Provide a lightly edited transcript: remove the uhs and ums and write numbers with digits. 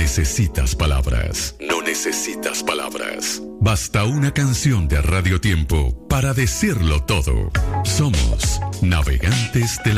necesitas palabras. No necesitas palabras. Basta una canción de Radio Tiempo para decirlo todo. Somos navegantes de la